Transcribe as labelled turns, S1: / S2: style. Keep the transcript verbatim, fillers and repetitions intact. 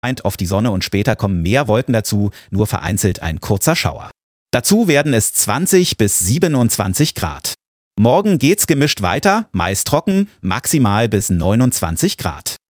S1: Scheint auf die Sonne und später kommen mehr Wolken dazu, nur vereinzelt ein kurzer Schauer. Dazu werden es zwanzig bis siebenundzwanzig Grad. Morgen geht's gemischt weiter, meist trocken, maximal bis neunundzwanzig Grad.